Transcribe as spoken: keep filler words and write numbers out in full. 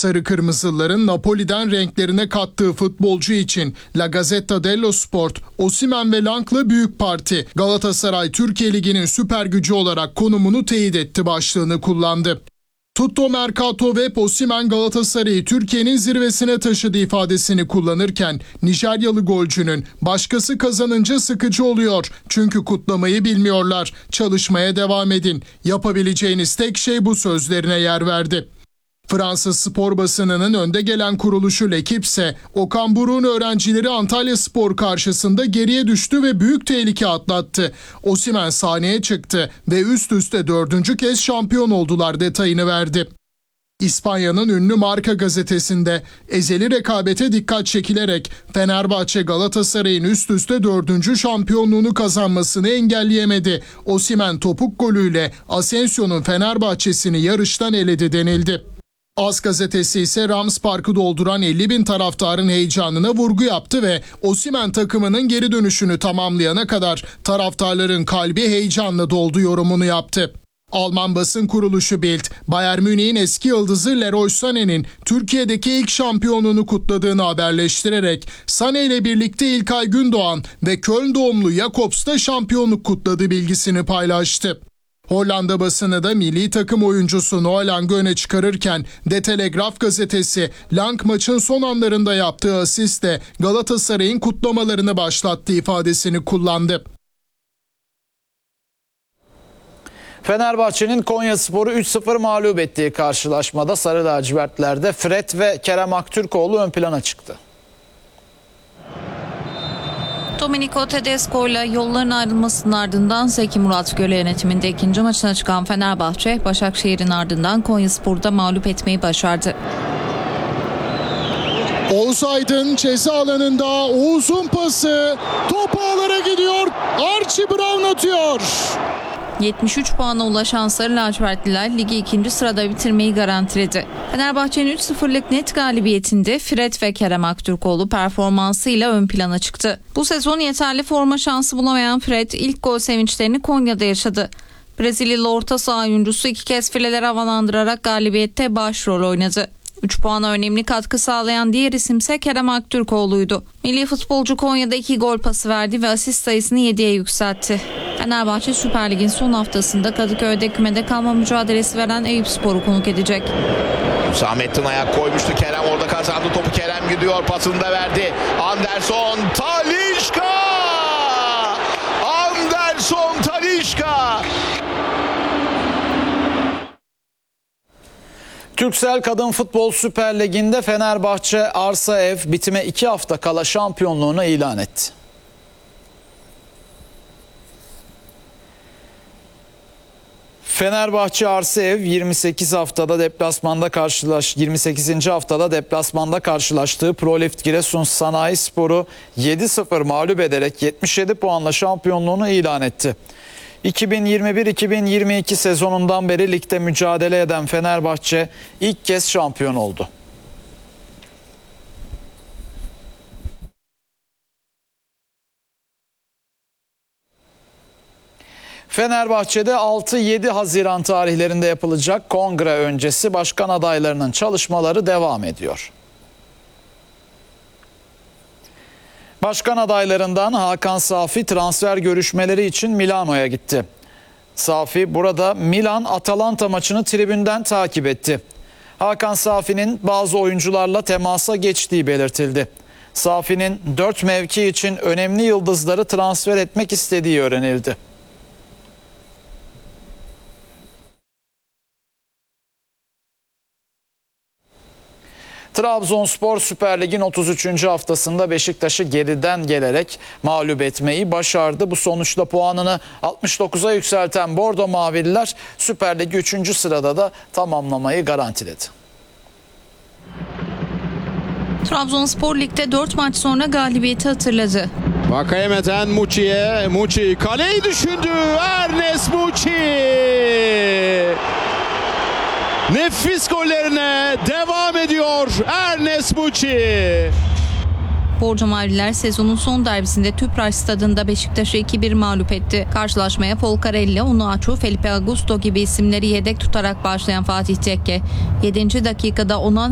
Sarı Kırmızılıların Napoli'den renklerine kattığı futbolcu için La Gazzetta dello Sport, Osimhen ve Lang'la büyük parti. Galatasaray Türkiye Ligi'nin süper gücü olarak konumunu teyit etti başlığını kullandı. Tutto Mercato Web Osimhen Galatasaray'ı Türkiye'nin zirvesine taşıdı ifadesini kullanırken Nijeryalı golcünün başkası kazanınca sıkıcı oluyor çünkü kutlamayı bilmiyorlar, çalışmaya devam edin, yapabileceğiniz tek şey bu sözlerine yer verdi. Fransız spor basınının önde gelen kuruluşu L'Équipe ise Okan Buruk'un öğrencileri Antalyaspor karşısında geriye düştü ve büyük tehlike atlattı. Osimhen sahneye çıktı ve üst üste dördüncü kez şampiyon oldular detayını verdi. İspanya'nın ünlü Marca gazetesinde ezeli rekabete dikkat çekilerek Fenerbahçe Galatasaray'ın üst üste dördüncü şampiyonluğunu kazanmasını engelleyemedi. Osimhen topuk golüyle Asensio'nun Fenerbahçe'sini yarıştan eledi denildi. AS gazetesi ise Rams Park'ı dolduran elli bin taraftarın heyecanına vurgu yaptı ve Osimhen takımının geri dönüşünü tamamlayana kadar taraftarların kalbi heyecanla doldu yorumunu yaptı. Alman basın kuruluşu Bild, Bayern Münih'in eski yıldızı Leroy Sané'nin Türkiye'deki ilk şampiyonluğunu kutladığını haberleştirerek Sané ile birlikte İlkay Gündoğan ve Köln doğumlu Jakobs da şampiyonluk kutladığı bilgisini paylaştı. Hollanda basını da milli takım oyuncusu Noah Lang'ı öne çıkarırken De Telegraaf gazetesi Lang maçın son anlarında yaptığı asistle Galatasaray'ın kutlamalarını başlattığı ifadesini kullandı. Fenerbahçe'nin Konyaspor'u üç sıfır mağlup ettiği karşılaşmada Sarı lacivertlerde Fred ve Kerem Aktürkoğlu ön plana çıktı. Domenico Tedesco ile yolların ayrılmasının ardından Zeki Muratgöl yönetiminde ikinci maçına çıkan Fenerbahçe, Başakşehir'in ardından Konyaspor'da mağlup etmeyi başardı. Oğuz Aydın ceza alanında, Oğuz'un pası, top ağlara gidiyor, Archie Brown atıyor. yetmiş üç puana ulaşan Sarı lacivertliler ligi ikinci sırada bitirmeyi garantiledi. Fenerbahçe'nin üç sıfırlık net galibiyetinde Fred ve Kerem Aktürkoğlu performansıyla ön plana çıktı. Bu sezon yeterli forma şansı bulamayan Fred ilk gol sevinçlerini Konya'da yaşadı. Brezilyalı orta saha oyuncusu iki kez fileleri havalandırarak galibiyette başrol oynadı. üç puana önemli katkı sağlayan diğer isimse Kerem Aktürkoğlu'ydu. Milli futbolcu Konya'da iki gol pası verdi ve asist sayısını yediye yükseltti. Fenerbahçe Süper Lig'in son haftasında Kadıköy'de kümede kalma mücadelesi veren Eyüpspor'u konuk edecek. Hüsamettin ayak koymuştu. Kerem orada kazandı. Topu Kerem gidiyor. Pasını da verdi. Anderson Talisca! Anderson Talisca! Türksel Kadın Futbol Süper Ligi'nde Fenerbahçe Arsa Ev bitime iki hafta kala şampiyonluğunu ilan etti. Fenerbahçe Arsa Ev yirmi sekiz haftada deplasmanda karşılaş yirmi sekizinci haftada deplasmanda karşılaştığı Prolift Giresun Sanayispor'u yedi sıfır mağlup ederek yetmiş yedi puanla şampiyonluğunu ilan etti. iki bin yirmi bir iki bin yirmi iki sezonundan beri ligde mücadele eden Fenerbahçe ilk kez şampiyon oldu. Fenerbahçe'de altı yedi Haziran tarihlerinde yapılacak kongre öncesi başkan adaylarının çalışmaları devam ediyor. Başkan adaylarından Hakan Safi transfer görüşmeleri için Milano'ya gitti. Safi burada Milan-Atalanta maçını tribünden takip etti. Hakan Safi'nin bazı oyuncularla temasa geçtiği belirtildi. Safi'nin dört mevki için önemli yıldızları transfer etmek istediği öğrenildi. Trabzonspor Süper Lig'in otuz üçüncü haftasında Beşiktaş'ı geriden gelerek mağlup etmeyi başardı. Bu sonuçla puanını altmış dokuza yükselten Bordo Mavililer Süper Lig'i üçüncü sırada da tamamlamayı garantiledi. Trabzonspor Lig'de dört maç sonra galibiyeti hatırladı. Vakayeme'den Muçi'ye, Muçi kaleyi düşündü, Ernest Muçi! Nefis gollerine devam ediyor Ernest Muçi. Bordo Mavililer sezonun son derbisinde Tüpraş stadında Beşiktaş'ı iki bir mağlup etti. Karşılaşmaya Folcarelli, Onuachu, Felipe Augusto gibi isimleri yedek tutarak başlayan Fatih Tekke yedinci dakikada Onan